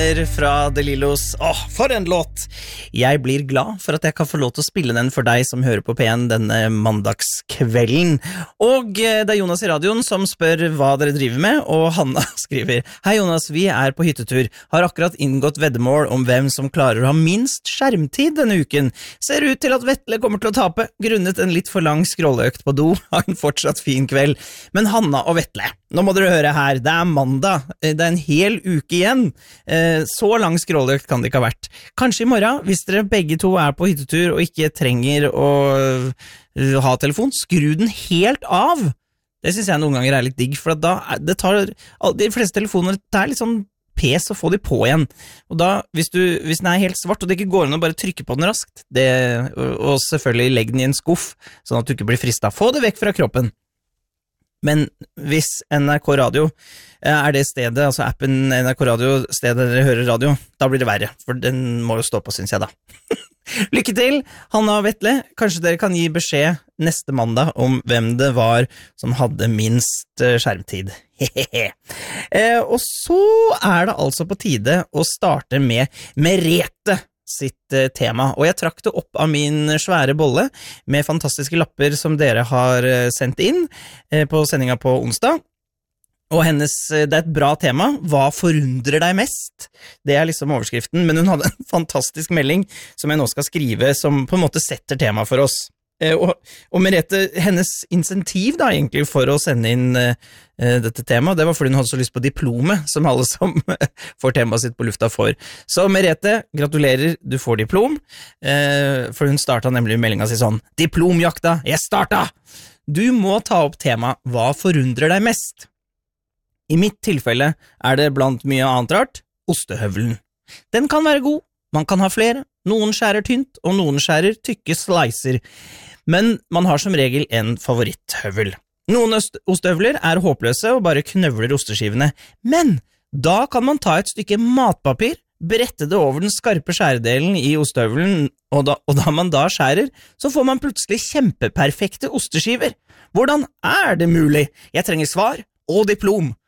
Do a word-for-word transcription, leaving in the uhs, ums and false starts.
Fra De Lillos. Åh, for en låt! Jeg blir glad for at jeg kan få lov til å spille den for deg som hører på P en denne mandagskvelden. Og det er Jonas i radioen som spør hva dere driver med, og Hanna skriver: Hei Jonas, vi er på hyttetur. Har akkurat inngått veddemål om hvem som klarer å ha minst skjermtid denne uken. Ser ut til at Vetle kommer til å tape, grunnet en litt for lang scrolleøkt på do. Ha en fortsatt fin kveld. Men Hanna og Vetle, nå må dere høre her, det er mandag, det er en hel uke igjen. Så lang scrolløkt kan det ikke ha vært. Kanskje i morgen, hvis dere begge to er på hyttetur og ikke trenger å ha telefon, skru den helt av. Det synes jeg noen ganger er litt digg, for da det tar, de fleste telefoner, det er litt sånn pes å få de på igjen. Og da, hvis, du, hvis den er helt svart, og det ikke går an å bare trykke på den raskt, det, og selvfølgelig legge den i en skuff, sånn at du ikke blir fristet. Få det vekk fra kroppen. Men hvis N R K Radio er det stedet, altså appen N R K Radio, stedet dere hører radio, da blir det verre, for den må jo stå på, synes jeg da. Lykke til, Hanna og Vetle. Kanskje dere kan gi beskjed neste mandag om hvem det var som hadde minst skjermtid. eh, og så er det altså på tide å starte med Merete sitt eh, tema, og jeg trakk det opp av min svære bolle med fantastiske lapper som dere har eh, sendt inn eh, på sendinga på onsdag, og hennes, det er et bra tema. Hva forundrer deg mest? Det er liksom overskriften, men hun hadde en fantastisk melding som jeg nå skal skrive, som på en måte setter tema for oss. Eh, og, og Merete, hennes insentiv da egentlig for å sende inn eh, dette temaet, det var fordi hun hadde så lyst på diplomet, som alle som får temaet sitt på lufta får. Så Merete, gratulerer, du får diplom, eh, for hun startet nemlig meldinga si sånn: Diplomjakta, jeg starta! Du må ta opp tema Hva forundrer deg mest? I mitt tilfelle er det blant mye annet rart, ostehøvelen. Den kan være god, man kan ha flere, noen skjærer tynt, og noen skjærer tykke slicer, men man har som regel en favoritthøvel. Noen ostehøvler er håpløse og bare knøvler osteskivene, men da kan man ta et stykke matpapir, brette det over den skarpe skjæredelen i ostehøvelen, og da, og da man da skjærer, så får man plutselig kjempeperfekte osteskiver. Hvordan er det mulig? Jeg trenger svar og diplom.